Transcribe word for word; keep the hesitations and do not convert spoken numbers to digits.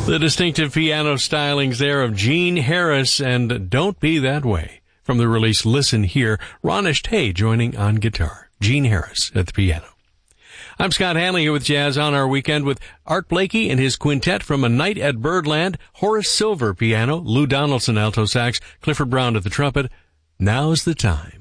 The distinctive piano stylings there of Gene Harris and Don't Be That Way. From the release Listen Here, Ronish Tay joining on guitar. Gene Harris at the piano. I'm Scott Hanley here with Jazz on Our Weekend with Art Blakey and his quintet from A Night at Birdland, Horace Silver piano, Lou Donaldson alto sax, Clifford Brown at the trumpet. Now's the time.